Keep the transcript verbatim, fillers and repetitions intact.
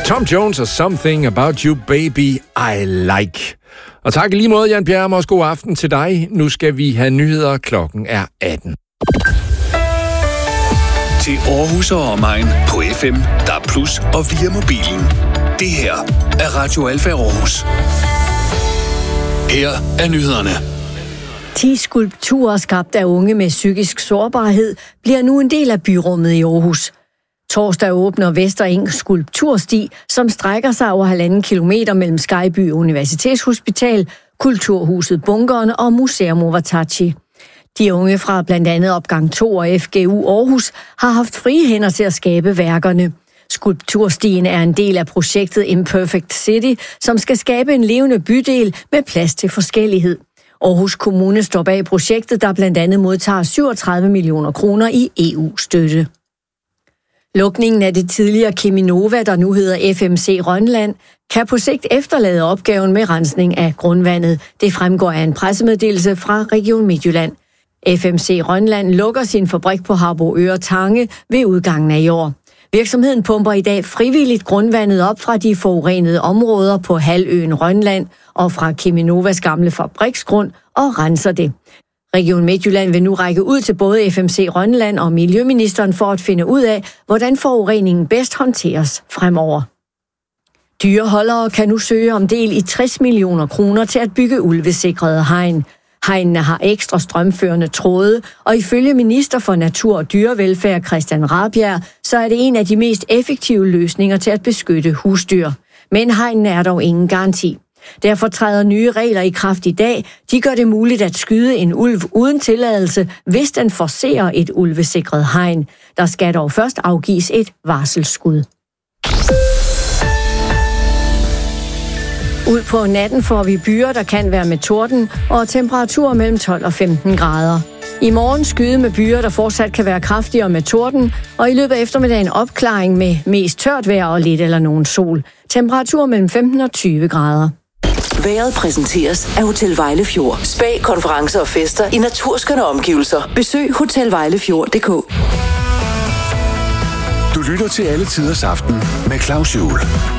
Tom Jones og Something About You Baby I Like. Og tak i lige måde, Jan Bjerre, også god aften til dig. Nu skal vi have nyheder. Klokken er atten. Til Aarhus og omegn på F M, D A B plus, og via mobilen. Det her er Radio Alfa Aarhus. Her er nyhederne. ti skulpturer skabt af unge med psykisk sårbarhed bliver nu en del af byrummet i Aarhus. Torsdag åbner Vester Eng skulptursti, som strækker sig over halvanden kilometer mellem Skyby Universitetshospital, Kulturhuset Bunkeren og Museum Overtachi. De unge fra blandt andet opgang to og F G U Aarhus har haft frie hænder til at skabe værkerne. Skulpturstien er en del af projektet Imperfect City, som skal skabe en levende bydel med plads til forskellighed. Aarhus Kommune står bag projektet, der blandt andet modtager syvogtredive millioner kroner i E U-støtte. Lukningen af det tidligere Cheminova, der nu hedder F M C Rønland, kan på sigt efterlade opgaven med rensning af grundvandet. Det fremgår af en pressemeddelelse fra Region Midtjylland. F M C Rønland lukker sin fabrik på Harboøre Tange ved udgangen af i år. Virksomheden pumper i dag frivilligt grundvandet op fra de forurenede områder på halvøen Rønland og fra Cheminovas gamle fabriksgrund og renser det. Region Midtjylland vil nu række ud til både F M C Rønland og Miljøministeren for at finde ud af, hvordan forureningen bedst håndteres fremover. Dyreholdere kan nu søge om del i tres millioner kroner til at bygge ulvesikrede hegn. Hegnene har ekstra strømførende tråde, og ifølge minister for Natur og Dyrevelfærd Christian Rabjerg, så er det en af de mest effektive løsninger til at beskytte husdyr. Men hegnene er dog ingen garanti. Derfor træder nye regler i kraft i dag. De gør det muligt at skyde en ulv uden tilladelse, hvis den forcerer et ulvesikret hegn. Der skal dog først afgives et varselsskud. Ud på natten får vi byer, der kan være med torden, og temperaturer mellem tolv og femten grader. I morgen skyde med byer, der fortsat kan være kraftigere med torden, og i løbet af eftermiddagen opklaring med mest tørt vejr og lidt eller nogen sol. Temperaturer mellem femten og tyve grader. Vejret præsenteres af Hotel Vejlefjord. Spa, konferencer og fester i naturskønne omgivelser. Besøg hotel vejlefjord punktum d k. Du lytter til Alle Tiders Aften med Claus Juhl.